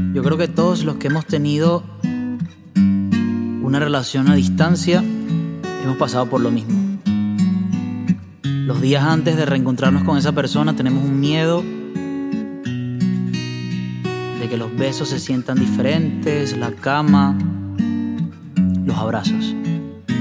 Yo creo que todos los que hemos tenido una relación a distancia hemos pasado por lo mismo. Los días antes de reencontrarnos con esa persona tenemos un miedo de que los besos se sientan diferentes, la cama, los abrazos.